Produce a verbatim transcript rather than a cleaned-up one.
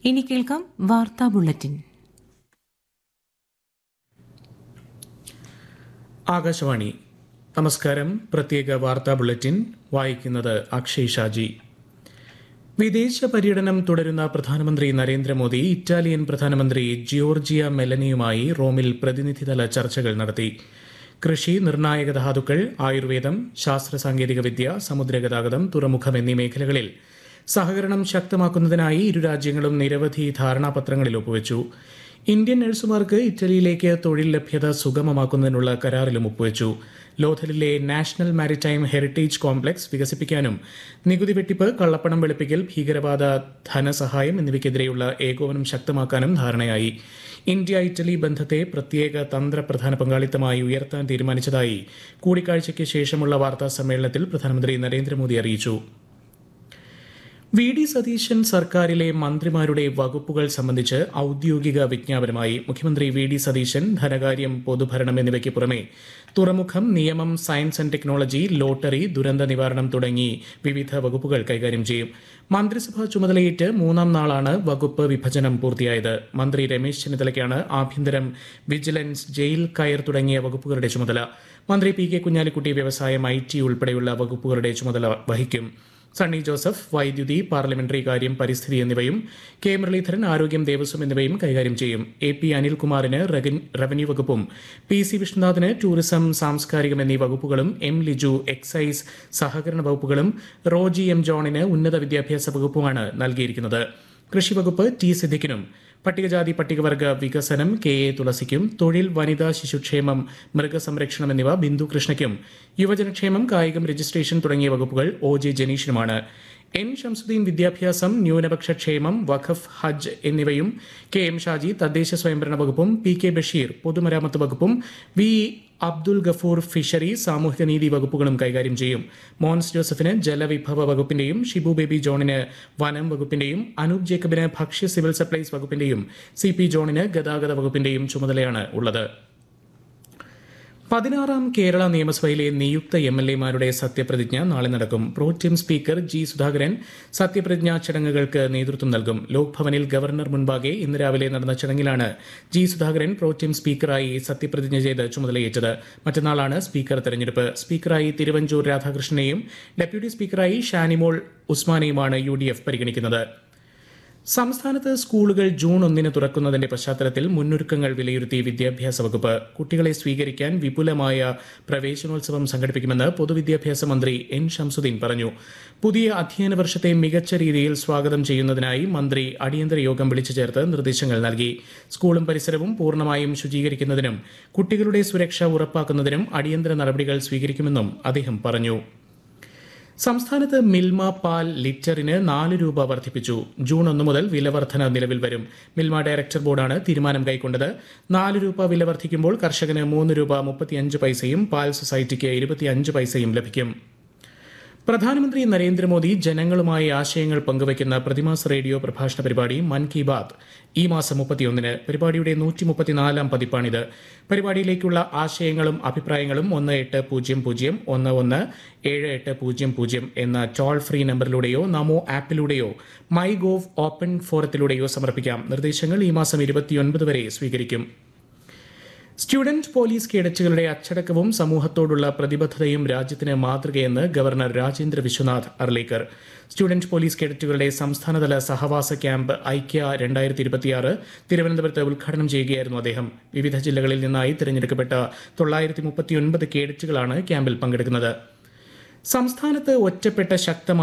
ഇനി കേൾക്കാം വാർത്താ ബുള്ളറ്റിൻ. ആകാശവാണി. നമസ്കാരം. പ്രത്യേക വാർത്താ ബുള്ളറ്റിൻ വായിക്കുന്നത് അക്ഷയ് ഷാജി. വിദേശ പര്യടനം തുടരുന്ന പ്രധാനമന്ത്രി നരേന്ദ്രമോദി ഇറ്റാലിയൻ പ്രധാനമന്ത്രി ജിയോർജിയ മെലനിയുമായി റോമിൽ പ്രതിനിധിതല ചർച്ചകൾ നടത്തി. കൃഷി, നിർണായക ധാതുക്കൾ, ആയുർവേദം, ശാസ്ത്ര സാങ്കേതിക വിദ്യ, സമുദ്രഗതാഗതം, തുറമുഖം എന്നീ മേഖലകളിൽ സഹകരണം ശക്തമാക്കുന്നതിനായി ഇരു രാജ്യങ്ങളും നിരവധി ധാരണാപത്രങ്ങളിൽ ഒപ്പുവച്ചു. ഇന്ത്യൻ നഴ്സുമാർക്ക് ഇറ്റലിയിലേക്ക് തൊഴിൽ ലഭ്യത സുഗമമാക്കുന്നതിനുള്ള കരാറിലും ഒപ്പുവച്ചു. ലോഥലിലെ നാഷണൽ മാരിടൈം ഹെറിറ്റേജ് കോംപ്ലക്സ് വികസിപ്പിക്കാനും നികുതി വെട്ടിപ്പ്, കള്ളപ്പണം വെളുപ്പിക്കൽ, ഭീകരവാദ ധനസഹായം എന്നിവയ്ക്കെതിരെയുള്ള ഏകോപനം ശക്തമാക്കാനും ധാരണയായി. ഇന്ത്യ ഇറ്റലി ബന്ധത്തെ പ്രത്യേക തന്ത്രപ്രധാന പങ്കാളിത്തമായി ഉയർത്താൻ തീരുമാനിച്ചതായി കൂടിക്കാഴ്ചയ്ക്ക് ശേഷമുള്ള വാർത്താ സമ്മേളനത്തിൽ പ്രധാനമന്ത്രി നരേന്ദ്രമോദി അറിയിച്ചു. വി ഡി സതീശൻ സർക്കാരിലെ മന്ത്രിമാരുടെ വകുപ്പുകൾ സംബന്ധിച്ച് ഔദ്യോഗിക വിജ്ഞാപനമായി. മുഖ്യമന്ത്രി വി ഡി സതീശൻ ധനകാര്യം, പൊതുഭരണം എന്നിവയ്ക്ക് പുറമെ തുറമുഖം, നിയമം, സയൻസ് ആൻഡ് ടെക്നോളജി, ലോട്ടറി, ദുരന്ത നിവാരണം തുടങ്ങി വിവിധ വകുപ്പുകൾ കൈകാര്യം ചെയ്യും. മന്ത്രിസഭാ ചുമതലയേറ്റ് മൂന്നാം നാളാണ് വകുപ്പ് വിഭജനം പൂർത്തിയായത്. മന്ത്രി രമേശ് ചെന്നിത്തലയ്ക്കാണ് ആഭ്യന്തരം, വിജിലൻസ്, ജയിൽ കയർ തുടങ്ങിയ വകുപ്പുകളുടെ ചുമതല. മന്ത്രി പി കെ കുഞ്ഞാലിക്കുട്ടി വ്യവസായം, ഐ ടി ഉൾപ്പെടെയുള്ള വകുപ്പുകളുടെ ചുമതല വഹിക്കും. സണ്ണി ജോസഫ് വൈദ്യുതി, പാർലമെന്ററി കാര്യം, പരിസ്ഥിതി എന്നിവയും, കെ മുരളീധരൻ ആരോഗ്യം, ദേവസ്വം എന്നിവയും കൈകാര്യം ചെയ്യും. എ പി അനിൽകുമാറിന് റവന്യൂ വകുപ്പും, പി സി വിഷ്ണുനാഥിന് ടൂറിസം, സാംസ്കാരികം എന്നീ വകുപ്പുകളും, എം ലിജു എക്സൈസ്, സഹകരണ വകുപ്പുകളും, റോജി എം ജോണിന് ഉന്നത വിദ്യാഭ്യാസ വകുപ്പുമാണ് നൽകിയിരിക്കുന്നത്. കൃഷി വകുപ്പ് ടി സിദ്ദിഖിനും, പട്ടികജാതി പട്ടികവർഗ വികസനം കെ എ തുളസിക്കും, തൊഴിൽ, വനിതാ ശിശുക്ഷേമം, മൃഗസംരക്ഷണം എന്നിവ ബിന്ദു കൃഷ്ണയ്ക്കും, യുവജനക്ഷേമം, കായികം, രജിസ്ട്രേഷൻ തുടങ്ങിയ വകുപ്പുകൾ ഒ ജെ ജനീഷിനുമാണ്. എൻ ഷംസുദ്ദീൻ വിദ്യാഭ്യാസം, ന്യൂനപക്ഷ ക്ഷേമം, വഖഫ്, ഹജ്ജ് എന്നിവയും, കെ എം ഷാജി തദ്ദേശ സ്വയംഭരണ വകുപ്പും, പി കെ ബഷീർ പൊതുമരാമത്ത് വകുപ്പും, വി അബ്ദുൽ ഗഫൂർ ഫിഷറി, സാമൂഹികനീതി വകുപ്പുകളും കൈകാര്യം ചെയ്യും. മോൻസ് ജോസഫിന് ജലവിഭവ വകുപ്പിന്റെയും, ഷിബു ബേബി ജോണിന് വനം വകുപ്പിന്റെയും, അനൂപ് ജേക്കബിന് ഭക്ഷ്യ സിവിൽ സപ്ലൈസ് വകുപ്പിന്റെയും, സി പി ജോണിന് ഗതാഗത വകുപ്പിന്റെയും ചുമതലയാണ് ഉള്ളത്. പതിനാറാം കേരള നിയമസഭയിലെ നിയുക്ത എം എൽ എമാരുടെ സത്യപ്രതിജ്ഞ നാളെ നടക്കും. പ്രോറ്റെം സ്പീക്കർ ജി സുധാകരൻ സത്യപ്രതിജ്ഞാ ചടങ്ങുകൾക്ക് നേതൃത്വം നൽകും. ലോക്ഭവനിൽ ഗവർണർ മുൻപാകെ ഇന്ന് രാവിലെ നടന്ന ചടങ്ങിലാണ് ജി സുധാകരൻ പ്രോറ്റെം സ്പീക്കറായി സത്യപ്രതിജ്ഞ ചെയ്ത് ചുമതലയേറ്റത്. മറ്റന്നാളാണ് സ്പീക്കർ തെരഞ്ഞെടുപ്പ്. സ്പീക്കറായി Thiruvanchoor രാധാകൃഷ്ണനെയും deputy സ്പീക്കറായി Shanimol ഉസ്മാനെയുമാണ് U D F പരിഗണിക്കുന്നത്. സംസ്ഥാനത്ത് സ്കൂളുകൾ ജൂൺ ഒന്നിന് തുറക്കുന്നതിന്റെ പശ്ചാത്തലത്തിൽ മുന്നൊരുക്കങ്ങൾ വിലയിരുത്തി വിദ്യാഭ്യാസ വകുപ്പ്. കുട്ടികളെ സ്വീകരിക്കാൻ വിപുലമായ പ്രവേശനോത്സവം സംഘടിപ്പിക്കുമെന്ന് പൊതുവിദ്യാഭ്യാസ മന്ത്രി എൻ ഷംസുദ്ദീൻ പറഞ്ഞു. പുതിയ അധ്യയന വർഷത്തെ മികച്ച രീതിയിൽ സ്വാഗതം ചെയ്യുന്നതിനായി മന്ത്രി അടിയന്തര യോഗം വിളിച്ചു ചേർത്ത് നിർദ്ദേശങ്ങൾ നൽകി. സ്കൂളും പരിസരവും പൂർണ്ണമായും ശുചീകരിക്കുന്നതിനും കുട്ടികളുടെ സുരക്ഷ ഉറപ്പാക്കുന്നതിനും അടിയന്തര നടപടികൾ സ്വീകരിക്കുമെന്നും അദ്ദേഹം പറഞ്ഞു. സംസ്ഥാനത്ത് മിൽമ പാൽ ലിറ്ററിന് നാല് രൂപ വർദ്ധിപ്പിച്ചു. ജൂൺ ഒന്ന് മുതൽ വിലവർധന നിലവിൽ വരും. മിൽമ ഡയറക്ടർ ബോർഡാണ് തീരുമാനം കൈക്കൊണ്ടത്. നാല് രൂപ വില വർദ്ധിക്കുമ്പോൾ കർഷകന് മൂന്ന് രൂപ മുപ്പത്തിയഞ്ച് പൈസയും പാൽ സൊസൈറ്റിക്ക് ഇരുപത്തിയഞ്ച് പൈസയും ലഭിക്കും. പ്രധാനമന്ത്രി നരേന്ദ്രമോദി ജനങ്ങളുമായി ആശയങ്ങൾ പങ്കുവയ്ക്കുന്ന പ്രതിമാസ റേഡിയോ പ്രഭാഷണ പരിപാടി മൻ കി ബാത് ഈ മാസം മുപ്പത്തിയൊന്നിന്. പരിപാടിയുടെ നൂറ്റി മുപ്പത്തിനാലാം പതിപ്പാണിത്. പരിപാടിയിലേക്കുള്ള ആശയങ്ങളും അഭിപ്രായങ്ങളും ഒന്ന് എട്ട് പൂജ്യം പൂജ്യം ഒന്ന് ഒന്ന് ഏഴ് എട്ട് പൂജ്യം പൂജ്യം എന്ന toll free നമ്പറിലൂടെയോ Namo ആപ്പിലൂടെയോ my gov open ഫോറത്തിലൂടെയോ സമർപ്പിക്കാം. നിർദ്ദേശങ്ങൾ ഈ മാസം ഇരുപത്തിയൊൻപത് വരെ സ്വീകരിക്കും. സ്റ്റുഡന്റ് പോലീസ് കേഡറ്റുകളുടെ അച്ചടക്കവും സമൂഹത്തോടുള്ള പ്രതിബദ്ധതയും രാജ്യത്തിന് മാതൃകയെന്ന് governor Rajendra Vishwanath Arlekar. Student police കേഡറ്റുകളുടെ സംസ്ഥാനതല സഹവാസ ക്യാമ്പ് ഐക്യ രണ്ടായിരത്തി ഇരുപത്തിയാറ് തിരുവനന്തപുരത്ത് ഉദ്ഘാടനം ചെയ്യുകയായിരുന്നു അദ്ദേഹം. വിവിധ ജില്ലകളിൽ നിന്നായി തിരഞ്ഞെടുക്കപ്പെട്ട തൊള്ളായിരത്തി മുപ്പത്തിയൊൻപത് കേഡറ്റുകളാണ് ക്യാമ്പിൽ പങ്കെടുക്കുന്നത്. സംസ്ഥാനത്ത് ഒറ്റപ്പെട്ട ശക്തമായ